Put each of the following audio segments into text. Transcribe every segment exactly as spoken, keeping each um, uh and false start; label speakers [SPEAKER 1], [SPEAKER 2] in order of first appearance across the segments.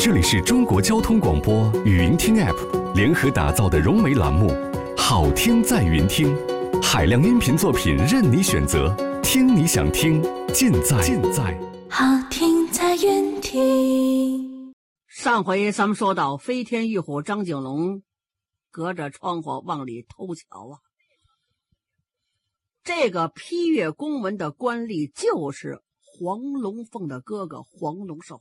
[SPEAKER 1] 这里是中国交通广播语音听 App 联合打造的融媒栏目，好听在云听，海量音频作品任你选择，听你想听，尽在尽在
[SPEAKER 2] 好听在云听。
[SPEAKER 3] 上回咱们说到飞天玉虎张景龙隔着窗户往里偷瞧啊，这个批阅公文的官吏就是黄龙凤的哥哥黄龙寿。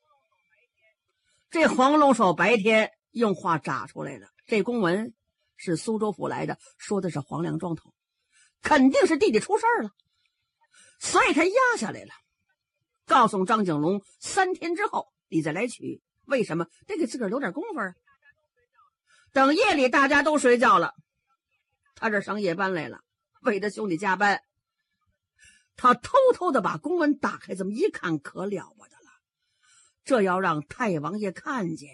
[SPEAKER 3] 这黄龙寿白天用话炸出来了，这公文是苏州府来的，说的是黄梁庄头，肯定是弟弟出事了，所以他压下来了，告诉张景龙三天之后你再来取。为什么？得给自个儿留点功夫啊。等夜里大家都睡觉了，他这上夜班来了，为他兄弟加班，他偷偷的把公文打开，这么一看可了不得了，这要让太王爷看见，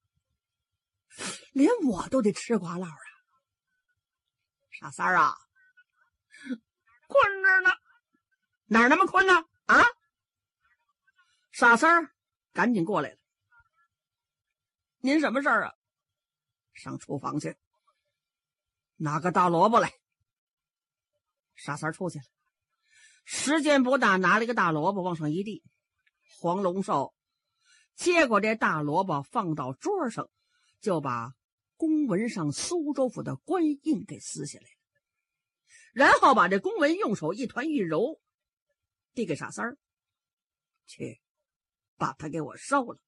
[SPEAKER 3] 连我都得吃瓜烙啊。傻三儿啊，困着呢。哪儿那么困呢？啊！傻三儿赶紧过来了。您什么事儿啊？上厨房去，拿个大萝卜来。傻三儿出去了，时间不大，拿了一个大萝卜往上一递。黄龙寿接过这大萝卜放到桌上，就把公文上苏州府的官印给撕下来了，然后把这公文用手一团一揉，递给傻三儿，去把它给我烧了。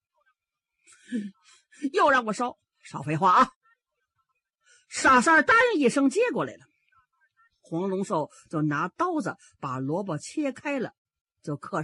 [SPEAKER 3] 又让我烧，少废话啊！傻三儿答应一声接过来了，黄龙寿就拿刀子把萝卜切开了，就刻上